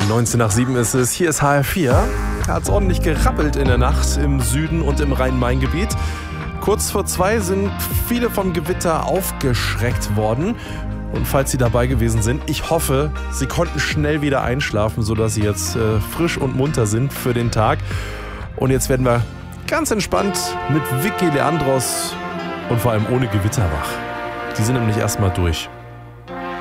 19 nach 7 ist es. Hier ist HR4. Da hat es ordentlich gerappelt in der Nacht im Süden und im Rhein-Main-Gebiet. Kurz vor 2 sind viele vom Gewitter aufgeschreckt worden. Und falls Sie dabei gewesen sind, ich hoffe, Sie konnten schnell wieder einschlafen, sodass Sie jetzt frisch und munter sind für den Tag. Und jetzt werden wir ganz entspannt mit Vicky Leandros und vor allem ohne Gewitter wach. Die sind nämlich erstmal durch.